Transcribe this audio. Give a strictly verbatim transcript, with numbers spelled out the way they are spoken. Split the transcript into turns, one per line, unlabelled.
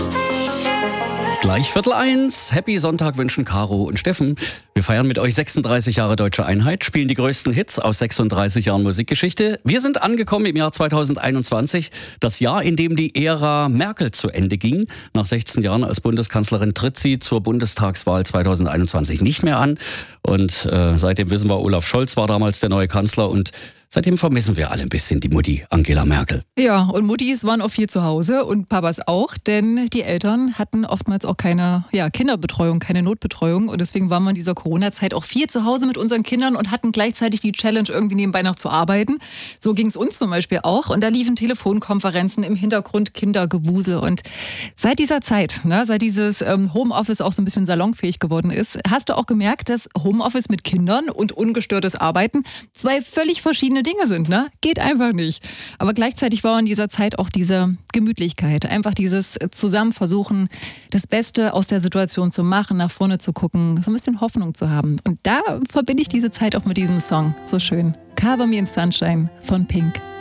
Gleich Viertel eins. Happy Sonntag wünschen Caro und Steffen. Wir feiern mit euch sechsunddreißig Jahre Deutsche Einheit, spielen die größten Hits aus sechsunddreißig Jahren Musikgeschichte. Wir sind angekommen im Jahr zweitausendeinundzwanzig, das Jahr, in dem die Ära Merkel zu Ende ging. Nach sechzehn Jahren als Bundeskanzlerin tritt sie zur Bundestagswahl zweitausendeinundzwanzig nicht mehr an. Und äh, seitdem wissen wir, Olaf Scholz war damals der neue Kanzler und seitdem vermissen wir alle ein bisschen die Mutti Angela Merkel.
Ja, und Muttis waren auch viel zu Hause und Papas auch, denn die Eltern hatten oftmals auch keine ja, Kinderbetreuung, keine Notbetreuung. Und deswegen waren wir in dieser Corona-Zeit auch viel zu Hause mit unseren Kindern und hatten gleichzeitig die Challenge, irgendwie nebenbei noch zu arbeiten. So ging es uns zum Beispiel auch. Und da liefen Telefonkonferenzen, im Hintergrund Kindergewusel. Und seit dieser Zeit, ne, seit dieses ähm, Homeoffice auch so ein bisschen salonfähig geworden ist, hast du auch gemerkt, dass Homeoffice mit Kindern und ungestörtes Arbeiten zwei völlig verschiedene Dinge sind, ne? Geht einfach nicht. Aber gleichzeitig war in dieser Zeit auch diese Gemütlichkeit, einfach dieses zusammen versuchen, das Beste aus der Situation zu machen, nach vorne zu gucken, so ein bisschen Hoffnung zu haben. Und da verbinde ich diese Zeit auch mit diesem Song. So schön. Cover Me in Sunshine von Pink.